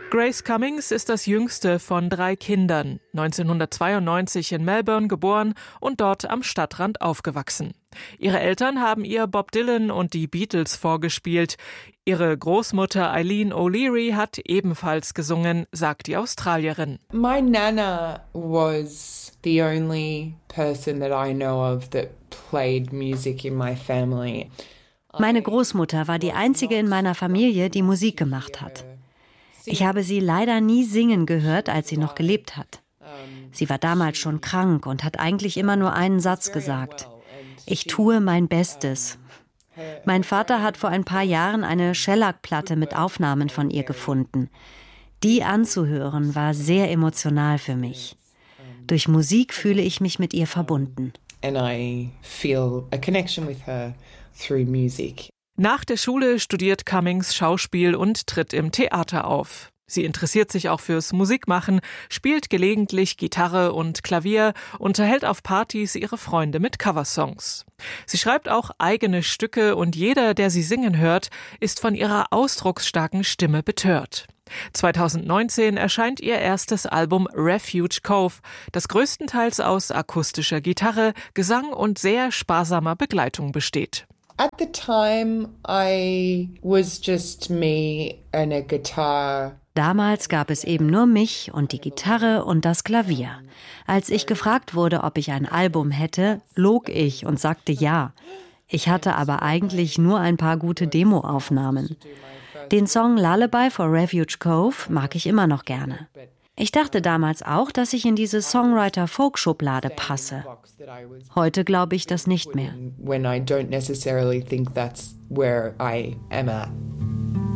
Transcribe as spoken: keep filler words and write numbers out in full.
Grace Cummings ist das jüngste von drei Kindern, neunzehnhundertzweiundneunzig in Melbourne geboren und dort am Stadtrand aufgewachsen. Ihre Eltern haben ihr Bob Dylan und die Beatles vorgespielt. Ihre Großmutter Eileen O'Leary hat ebenfalls gesungen, sagt die Australierin. My Nana was the only person that I know of that played music in my family. Meine Großmutter war die einzige in meiner Familie, die Musik gemacht hat. Ich habe sie leider nie singen gehört, als sie noch gelebt hat. Sie war damals schon krank und hat eigentlich immer nur einen Satz gesagt: Ich tue mein Bestes. Mein Vater hat vor ein paar Jahren eine Shellac-Platte mit Aufnahmen von ihr gefunden. Die anzuhören war sehr emotional für mich. Durch Musik fühle ich mich mit ihr verbunden. And I feel a connection with her through music. Nach der Schule studiert Cummings Schauspiel und tritt im Theater auf. Sie interessiert sich auch fürs Musikmachen, spielt gelegentlich Gitarre und Klavier, unterhält auf Partys ihre Freunde mit Coversongs. Sie schreibt auch eigene Stücke und jeder, der sie singen hört, ist von ihrer ausdrucksstarken Stimme betört. zweitausendneunzehn erscheint ihr erstes Album Refuge Cove, das größtenteils aus akustischer Gitarre, Gesang und sehr sparsamer Begleitung besteht. At the time, I was just me and a guitar. Damals gab es eben nur mich und die Gitarre und das Klavier. Als ich gefragt wurde, ob ich ein Album hätte, log ich und sagte ja. Ich hatte aber eigentlich nur ein paar gute Demoaufnahmen. Den Song Lullaby for Refuge Cove mag ich immer noch gerne. Ich dachte damals auch, dass ich in diese Songwriter-Folk-Schublade passe. Heute glaube ich das nicht mehr. When I don't necessarily think that's where I am at.